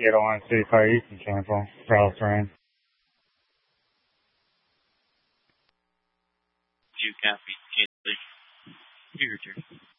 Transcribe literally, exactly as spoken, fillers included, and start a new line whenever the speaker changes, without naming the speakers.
Seattle one City Fire, you can cancel. Ralph Ryan.
You copy cancellation. Your turn.